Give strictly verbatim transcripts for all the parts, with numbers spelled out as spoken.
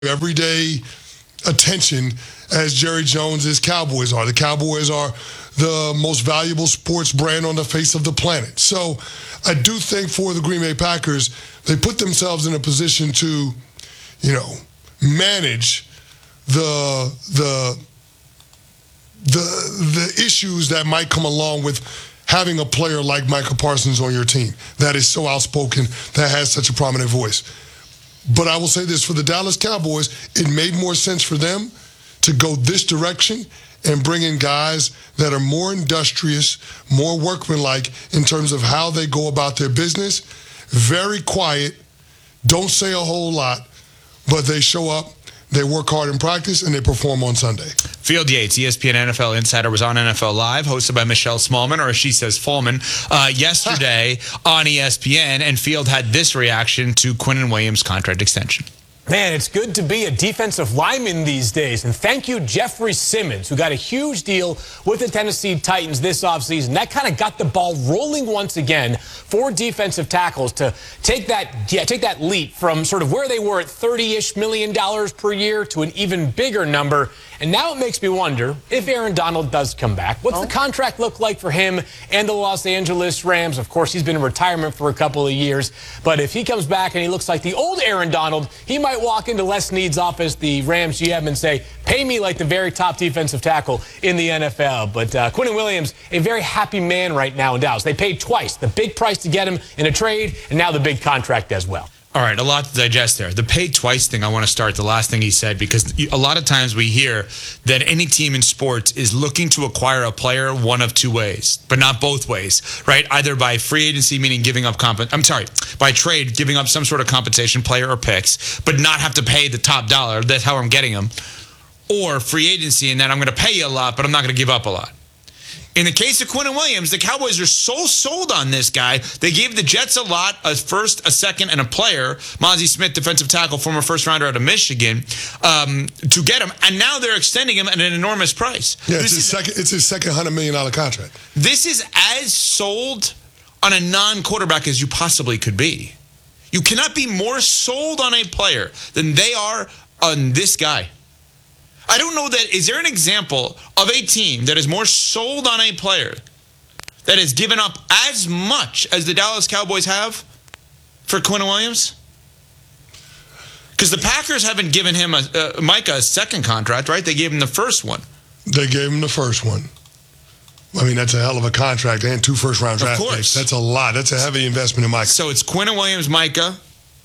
everyday attention as Jerry Jones's Cowboys are. The Cowboys are the most valuable sports brand on the face of the planet. So I do think for the Green Bay Packers, they put themselves in a position to, you know, manage the the the the issues that might come along with having a player like Micah Parsons on your team that is so outspoken, that has such a prominent voice. But I will say this, for the Dallas Cowboys, it made more sense for them to go this direction and bring in guys that are more industrious, more workmanlike in terms of how they go about their business. Very quiet, don't say a whole lot, but they show up, they work hard in practice, and they perform on Sunday. Field Yates, E S P N N F L Insider, was on N F L Live, hosted by Michelle Smallman, or as she says, Fallman, uh, yesterday on E S P N, and Field had this reaction to Quinnen Williams' contract extension. Man, it's good to be a defensive lineman these days. And thank you, Jeffrey Simmons, who got a huge deal with the Tennessee Titans this offseason. That kind of got the ball rolling once again for defensive tackles to take that, yeah, take that leap from sort of where they were at thirty-ish million dollars per year to an even bigger number. And now it makes me wonder if Aaron Donald does come back. What's oh. the contract look like for him and the Los Angeles Rams? Of course, he's been in retirement for a couple of years. But if he comes back and he looks like the old Aaron Donald, he might walk into Les Snead's office, the Rams G M, and say, pay me like the very top defensive tackle in the N F L. But uh, Quinnen Williams, a very happy man right now in Dallas. They paid twice, the big price to get him in a trade, and now the big contract as well. All right, a lot to digest there. The pay twice thing, I want to start the last thing he said, because a lot of times we hear that any team in sports is looking to acquire a player one of two ways, but not both ways, right? Either by free agency, meaning giving up comp- I'm sorry, by trade, giving up some sort of compensation, player or picks, but not have to pay the top dollar. That's how I'm getting them. Or free agency, and then I'm going to pay you a lot, but I'm not going to give up a lot. In the case of Quinnen Williams, the Cowboys are so sold on this guy. They gave the Jets a lot, a first, a second, and a player, Mozzie Smith, defensive tackle, former first rounder out of Michigan, um, to get him. And now they're extending him at an enormous price. Yeah, this it's his, is, second, it's his second one hundred million dollars contract. This is as sold on a non-quarterback as you possibly could be. You cannot be more sold on a player than they are on this guy. I don't know that. Is there an example of a team that is more sold on a player that has given up as much as the Dallas Cowboys have for Quinnen Williams? Because the Packers haven't given him, a, uh, Micah, a second contract, right? They gave him the first one. They gave him the first one. I mean, that's a hell of a contract and two first-round draft picks. That's a lot. That's a heavy investment in Micah. So it's Quinnen Williams, Micah.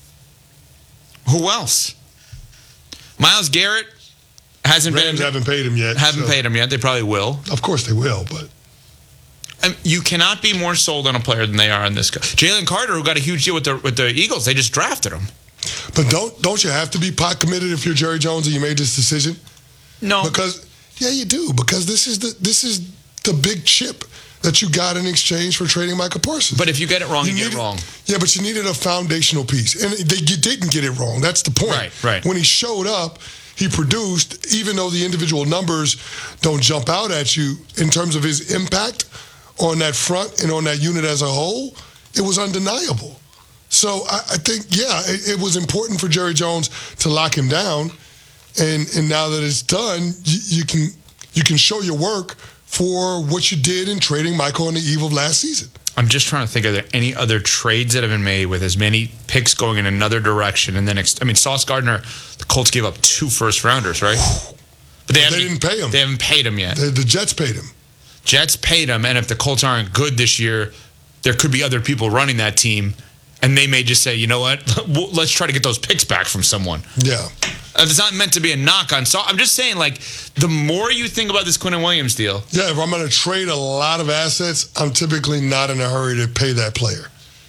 Who else? Myles Garrett. Hasn't Rams been, haven't paid him yet. Haven't so. paid him yet. They probably will. Of course they will, but I mean, you cannot be more sold on a player than they are on this guy. Jalen Carter, who got a huge deal with the with the Eagles, they just drafted him. But don't don't you have to be pot committed if you're Jerry Jones and you made this decision? No, because yeah, you do. Because this is the this is the big chip that you got in exchange for trading Micah Parsons. But if you get it wrong, you, you get needed, it wrong. Yeah, but you needed a foundational piece, and they, you didn't get it wrong. That's the point. Right, right. When he showed up, he produced, even though the individual numbers don't jump out at you in terms of his impact on that front and on that unit as a whole, it was undeniable. So I, I think, yeah, it, it was important for Jerry Jones to lock him down, and and now that it's done, you, you can you can show your work for what you did in trading Michael on the eve of last season. I'm just trying to think, are there any other trades that have been made with as many picks going in another direction? And then, I mean, Sauce Gardner, the Colts gave up two first-rounders, right? But they, they didn't pay him. They haven't paid him yet. The, the Jets paid him. Jets paid him, and if the Colts aren't good this year, there could be other people running that team, and they may just say, you know what, let's try to get those picks back from someone. Yeah. It's not meant to be a knock on Sauce. I'm just saying, like, the more you think about this Quinnen Williams deal. Yeah, if I'm going to trade a lot of assets, I'm typically not in a hurry to pay that player.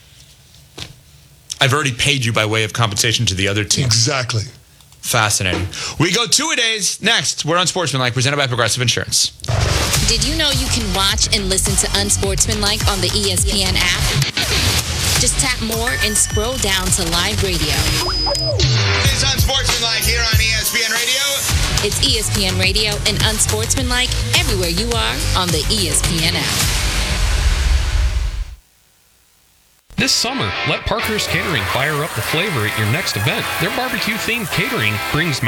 I've already paid you by way of compensation to the other team. Exactly. Fascinating. We go two-a-days next. We're Unsportsmanlike, presented by Progressive Insurance. Did you know you can watch and listen to Unsportsmanlike on the E S P N app? Just tap more and scroll down to live radio. It's Unsportsmanlike here on E S P N Radio. It's E S P N Radio and Unsportsmanlike everywhere you are on the E S P N app. This summer, let Parker's Catering fire up the flavor at your next event. Their barbecue-themed catering brings